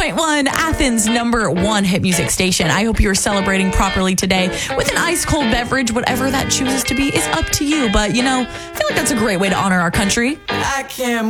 101.1, Athens' #1 hit music station. I hope you're celebrating properly today with an ice cold beverage. Whatever that chooses to be is up to you. But, I feel like that's a great way to honor our country. I can't